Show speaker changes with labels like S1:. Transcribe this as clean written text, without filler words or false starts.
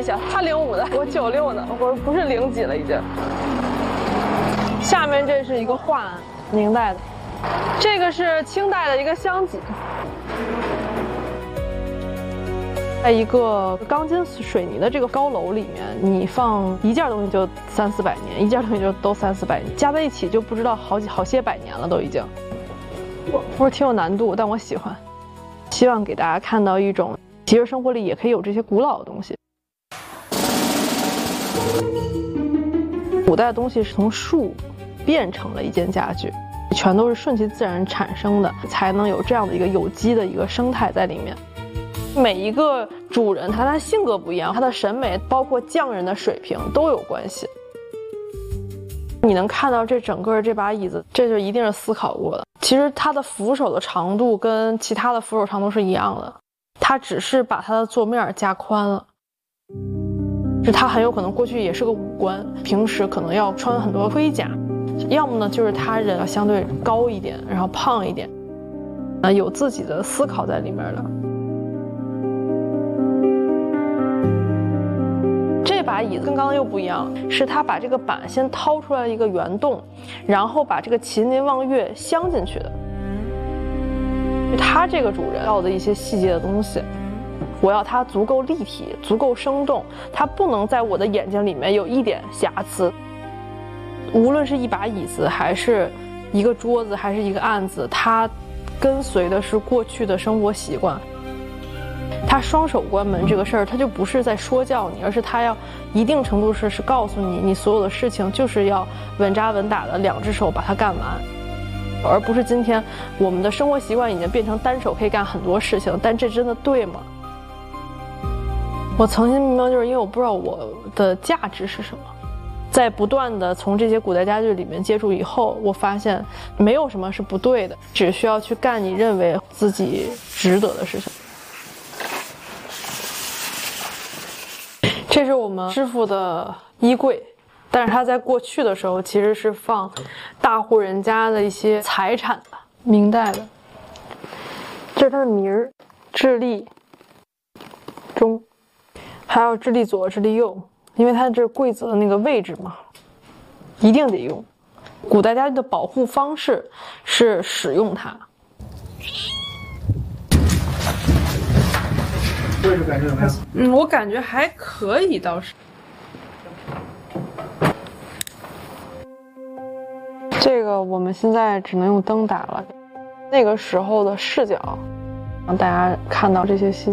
S1: 起，他05的，我96呢，我不是0几了已经。下面这是一个画案，明代的，这个是清代的一个香几。在一个钢筋水泥的这个高楼里面，你放一件东西就300-400年，一件东西就都300-400年，加在一起就不知道好些百年了都已经。不是挺有难度，但我喜欢。希望给大家看到一种，其实生活里也可以有这些古老的东西。古代的东西是从树变成了一件家具，全都是顺其自然产生的，才能有这样的一个有机的一个生态在里面。每一个主人他性格不一样，他的审美包括匠人的水平都有关系。你能看到这整个这把椅子，这就一定是思考过的。其实它的扶手的长度跟其他的扶手长度是一样的，它只是把它的座面加宽了。就它很有可能过去也是个武官，平时可能要穿很多盔甲，要么呢就是他人要相对高一点，然后胖一点，有自己的思考在里面的。这把椅子跟刚刚又不一样，是他把这个板先掏出来一个圆洞，然后把这个秦林望月镶进去的。他这个主人要的一些细节的东西，我要它足够立体，足够生动，它不能在我的眼睛里面有一点瑕疵。无论是一把椅子，还是一个桌子，还是一个案子，它跟随的是过去的生活习惯。他双手关门这个事儿，他就不是在说教你，而是他要一定程度是告诉你，你所有的事情就是要稳扎稳打的2只手把它干完，而不是今天我们的生活习惯已经变成单手可以干很多事情，但这真的对吗？我曾经迷茫，就是因为我不知道我的价值是什么。在不断的从这些古代家具里面接触以后，我发现没有什么是不对的，只需要去干你认为自己值得的事情。这是我们师傅的衣柜，但是他在过去的时候其实是放大户人家的一些财产的，明代的。这是他的名儿，智利中，还有智利左、智利右，因为它这是柜子的那个位置嘛，一定得用。古代家具的保护方式是使用它。
S2: 位置感觉怎么样？
S1: 我感觉还可以，倒是。这个我们现在只能用灯打了，那个时候的视角，让大家看到这些细节。